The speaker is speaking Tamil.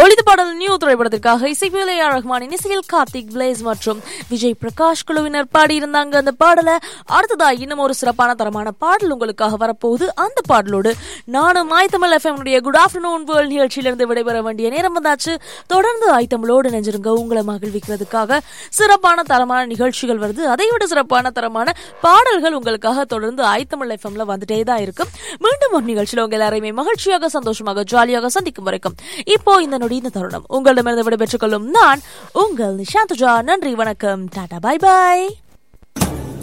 ஒளிது பாடல் நியூ திரைப்படத்திற்காக இசைப்பியல் ஏ ஆர் ரஹ்மானின் இசையில் கார்த்திக், பிளேஸ் மற்றும் விஜய் பிரகாஷ் குழுவினர் பாடியிருந்தாங்க அந்த பாடலை. அடுத்ததா இன்னும் ஒரு சிறப்பான தரமான பாடல் உங்களுக்காக வரப்போகுது. அந்த பாடலோடு நானும் ஐத்தமிழ் FM குட் ஆஃப்டர்நூன் வேர்ல்ட் நிகழ்ச்சியிலிருந்து விடைபெற வேண்டிய நேரம் வந்தாச்சு. தொடர்ந்து ஐத்தமிழோடு நினைஞ்சிருங்க. உங்களை மகிழ்விக்கிறதுக்காக சிறப்பான தரமான நிகழ்ச்சிகள் வருது. அதை விட சிறப்பான தரமான பாடல்கள் உங்களுக்காக தொடர்ந்து ஐத்தமிழ் FMல வந்துட்டே தான் இருக்கும். மீண்டும் ஒரு நிகழ்ச்சியில் உங்க எல்லாரையுமே மகிழ்ச்சியாக, சந்தோஷமாக, ஜாலியாக சந்திக்கும் வரைக்கும் இப்போ இந்த நொடி இந்த தருணம் உங்களிடமிருந்து விடைபெற்றுக் கொள்ளும் நான் உங்கள் நிஷாந்துஜா. நன்றி, வணக்கம், டாடா, பாய் பாய்.